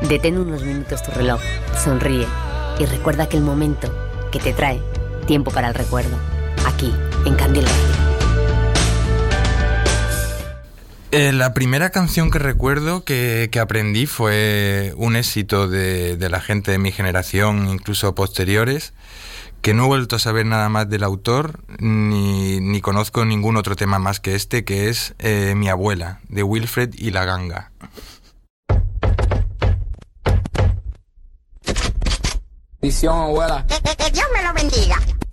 Detén unos minutos tu reloj, sonríe y recuerda aquel momento que te trae tiempo para el recuerdo. Aquí, en Candil Radio. La primera canción que recuerdo que aprendí fue un éxito de la gente de mi generación, incluso posteriores, que no he vuelto a saber nada más del autor, ni conozco ningún otro tema más que este, que es Mi abuela, de Wilfred y la Ganga. Bendición, abuela. Que Dios me lo bendiga.